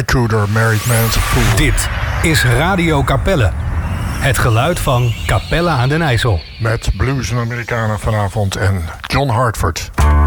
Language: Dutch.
Cooder, Married Man's a Fool. Dit is Radio Capelle. Het geluid van Capelle aan den IJssel. Met blues en Amerikanen vanavond en John Hartford.